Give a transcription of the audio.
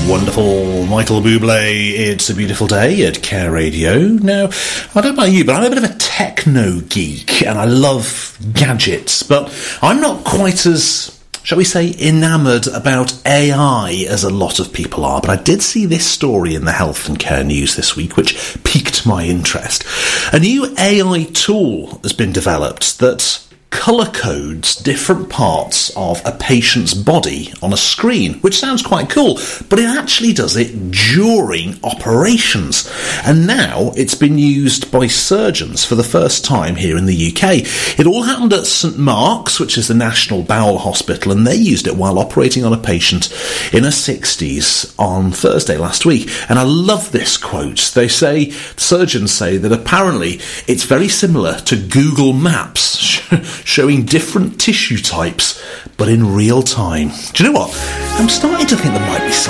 Wonderful Michael Bublé, It's a Beautiful Day at Care Radio. Now, I don't know about you, but I'm a bit of a techno geek and I love gadgets, but I'm not quite as, shall we say, enamoured about AI as a lot of people are. But I did see this story in the Health and Care News this week, which piqued my interest. A new AI tool has been developed that colour codes different parts of a patient's body on a screen, which sounds quite cool, but it actually does it during operations. And now it's been used by surgeons for the first time here in the UK. It all happened at St Mark's, which is the National Bowel Hospital, and they used it while operating on a patient in her 60s on Thursday last week. And I love this quote. They say, surgeons say that apparently it's very similar to Google Maps, showing different tissue types, but in real time. Do you know what? I'm starting to think there might be